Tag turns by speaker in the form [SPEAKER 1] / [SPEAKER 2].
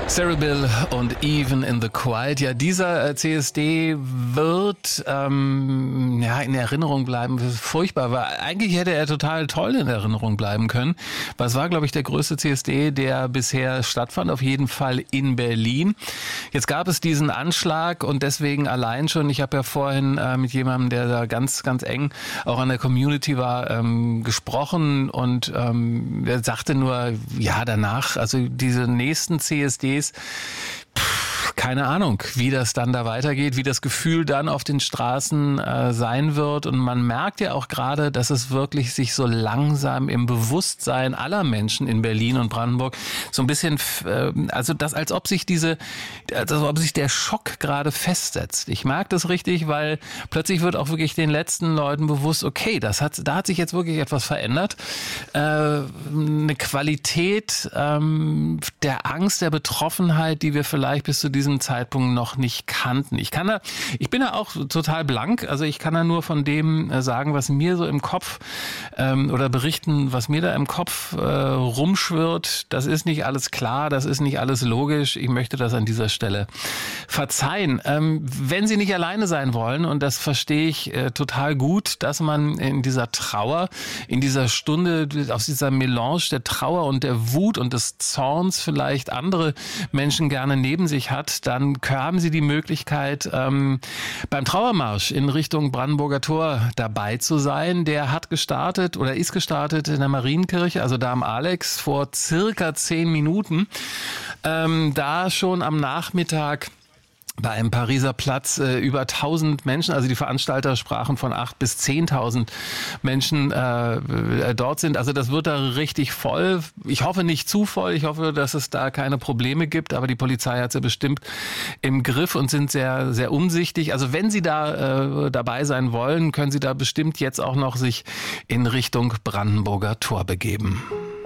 [SPEAKER 1] Cerebral und Even in the Quiet. Ja, dieser CSD wird in Erinnerung bleiben. Furchtbar, weil eigentlich hätte er total toll in Erinnerung bleiben können. Was war, glaube ich, der größte CSD, der bisher stattfand, auf jeden Fall in Berlin. Jetzt gab es diesen Anschlag und deswegen allein schon, ich habe ja vorhin mit jemandem, der da ganz, ganz eng auch an der Community war, gesprochen und er sagte nur, ja, danach, also diese nächsten CSDs, keine Ahnung, wie das dann da weitergeht, wie das Gefühl dann auf den Straßen sein wird. Und man merkt ja auch gerade, dass es wirklich sich so langsam im Bewusstsein aller Menschen in Berlin und Brandenburg so ein bisschen, als ob sich der Schock gerade festsetzt. Ich merke das richtig, weil plötzlich wird auch wirklich den letzten Leuten bewusst, okay, da hat sich jetzt wirklich etwas verändert. Eine Qualität der Angst, der Betroffenheit, die wir vielleicht bis zu diesem Zeitpunkt noch nicht kannten. Ich bin da auch total blank, also ich kann da nur von dem sagen, was mir so im Kopf oder berichten, was mir da im Kopf rumschwirrt. Das ist nicht alles klar, das ist nicht alles logisch. Ich möchte das an dieser Stelle verzeihen. Wenn Sie nicht alleine sein wollen, und das verstehe ich total gut, dass man in dieser Trauer, in dieser Stunde, aus dieser Melange der Trauer und der Wut und des Zorns vielleicht andere Menschen gerne neben sich hat, dann haben Sie die Möglichkeit, beim Trauermarsch in Richtung Brandenburger Tor dabei zu sein. Der hat gestartet oder ist gestartet in der Marienkirche, also da am Alex, vor circa 10 Minuten. Da schon am Nachmittag bei einem Pariser Platz über 1000 Menschen, also die Veranstalter sprachen von 8.000 bis 10.000 Menschen dort sind. Also das wird da richtig voll. Ich hoffe nicht zu voll. Ich hoffe, dass es da keine Probleme gibt. Aber die Polizei hat sie bestimmt im Griff und sind sehr, sehr umsichtig. Also wenn Sie da dabei sein wollen, können Sie da bestimmt jetzt auch noch sich in Richtung Brandenburger Tor begeben.